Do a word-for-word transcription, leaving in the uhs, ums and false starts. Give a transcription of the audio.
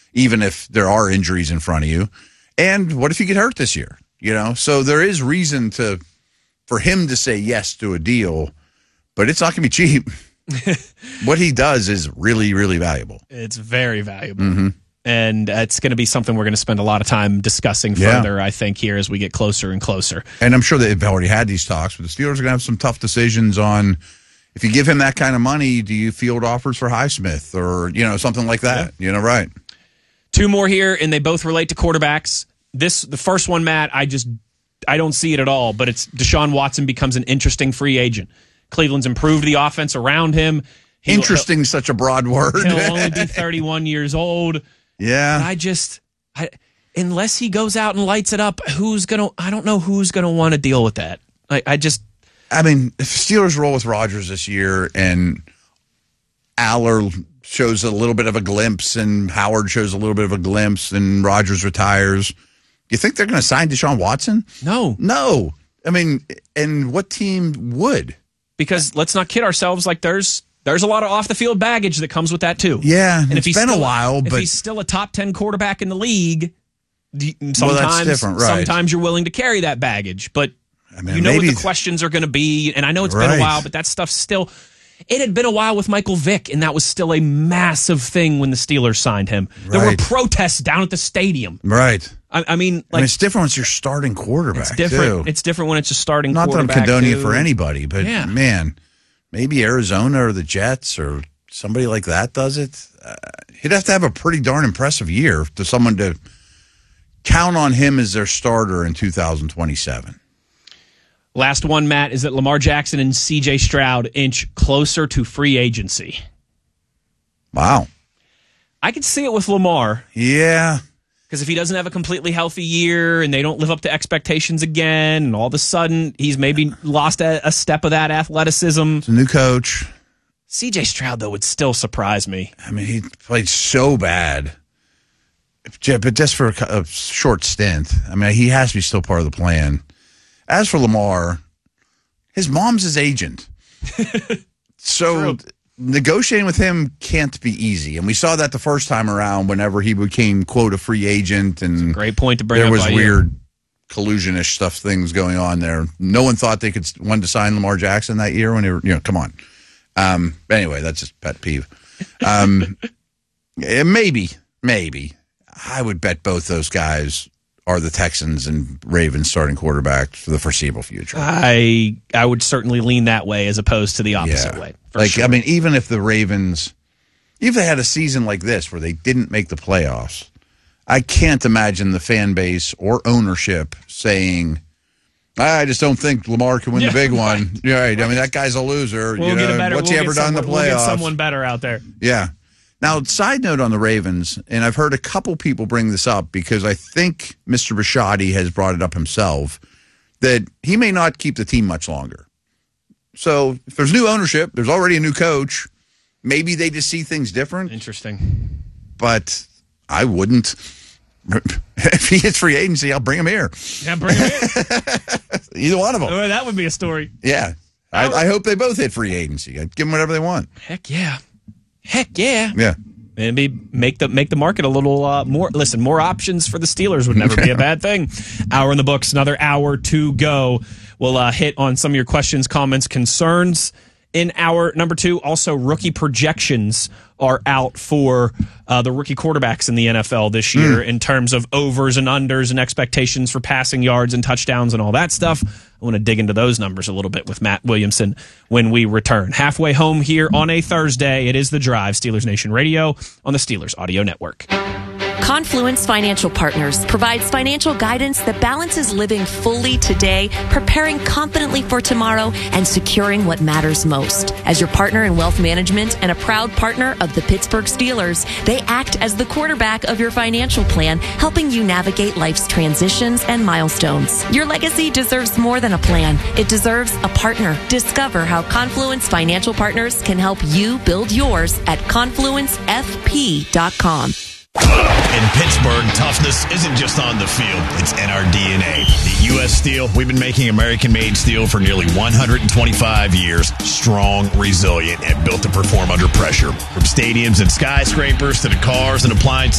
even if there are injuries in front of you. And what if you get hurt this year? You know, so there is reason to for him to say yes to a deal, but it's not going to be cheap. What he does is really, really valuable. It's very valuable. Mm-hmm. And it's going to be something we're going to spend a lot of time discussing further, yeah. I think, here as we get closer and closer. And I'm sure they've already had these talks, but the Steelers are going to have some tough decisions on if you give him that kind of money, do you field offers for Highsmith or, you know, something like that? Yeah. You know, right. Two more here, and they both relate to quarterbacks. This, the first one, Matt, I just, I don't see it at all, but it's Deshaun Watson becomes an interesting free agent. Cleveland's improved the offense around him. He'll, interesting, such a broad word. He'll only be thirty-one years old. Yeah. And I just, I, unless he goes out and lights it up, who's going to, I don't know who's going to want to deal with that. I, I just. I mean, if Steelers roll with Rodgers this year and Aller shows a little bit of a glimpse and Howard shows a little bit of a glimpse and Rodgers retires, you think they're going to sign Deshaun Watson? No. No. I mean, and what team would? Because let's not kid ourselves, like there's there's a lot of off-the-field baggage that comes with that too. Yeah, and it's if he's been still, a while, if but he's still a top ten quarterback in the league, sometimes, well, that's different, right. sometimes you're willing to carry that baggage. But I mean, you know what the questions are going to be, and I know it's right. been a while, but that stuff's still... It had been a while with Michael Vick, and that was still a massive thing when the Steelers signed him. Right. There were protests down at the stadium. Right. I, I mean, like... I mean, it's different when it's your starting quarterback, It's different. too. It's different when it's a starting Not quarterback, Not that I'm condoning too. it for anybody, but, yeah. man, maybe Arizona or the Jets or somebody like that does it. Uh, he'd have to have a pretty darn impressive year to someone to count on him as their starter in two thousand twenty-seven. Last one, Matt, is that Lamar Jackson and C J Stroud inch closer to free agency. Wow. I could see it with Lamar. Yeah. Because if he doesn't have a completely healthy year and they don't live up to expectations again, and all of a sudden he's maybe lost a, a step of that athleticism. It's a new coach. C J Stroud, though, would still surprise me. I mean, he played so bad. But just for a short stint. I mean, he has to be still part of the plan. As for Lamar, his mom's his agent. So True. Negotiating with him can't be easy. And we saw that the first time around whenever he became, quote, a free agent. And That's a great point to bring there up. was by weird you. collusion-ish stuff, things going on there. No one thought they could want to sign Lamar Jackson that year when they were, you know, come on. Um, anyway, that's just pet peeve. Um, maybe, maybe. I would bet both those guys are the Texans and Ravens starting quarterbacks for the foreseeable future. I I would certainly lean that way as opposed to the opposite yeah. way. Like sure. I mean, even if the Ravens, even if they had a season like this where they didn't make the playoffs, I can't imagine the fan base or ownership saying, "I just don't think Lamar can win yeah, the big right. one." Yeah, right. I mean, that guy's a loser. We'll you know, get a better, what's we'll he ever done in the playoffs? We'll get someone better out there. Yeah. Now, side note on the Ravens, and I've heard a couple people bring this up because I think Mister Bisciotti has brought it up himself, that he may not keep the team much longer. So if there's new ownership, there's already a new coach, maybe they just see things different. Interesting. But I wouldn't. If he hits free agency, I'll bring him here. Yeah, bring him in. Either one of them. Oh, that would be a story. Yeah. I, I hope they both hit free agency. I'd give them whatever they want. Heck yeah. Heck yeah. Yeah. Maybe make the make the market a little uh, more. Listen, more options for the Steelers would never be a bad thing. Hour in the books, another hour to go. We'll uh, hit on some of your questions, comments, concerns in hour number two. Also, rookie projections are out for uh, the rookie quarterbacks in the N F L this year mm. in terms of overs and unders and expectations for passing yards and touchdowns and all that stuff. I want to dig into those numbers a little bit with Matt Williamson when we return. Halfway home here on a Thursday. It is The Drive, Steelers Nation Radio on the Steelers Audio Network. Confluence Financial Partners provides financial guidance that balances living fully today, preparing confidently for tomorrow, and securing what matters most. As your partner in wealth management and a proud partner of the Pittsburgh Steelers, they act as the quarterback of your financial plan, helping you navigate life's transitions and milestones. Your legacy deserves more than a plan. It deserves a partner. Discover how Confluence Financial Partners can help you build yours at confluence f p dot com. In Pittsburgh, toughness isn't just on the field, it's in our D N A. The U S Steel, we've been making American-made steel for nearly one hundred twenty-five years. Strong, resilient, and built to perform under pressure. From stadiums and skyscrapers to the cars and appliances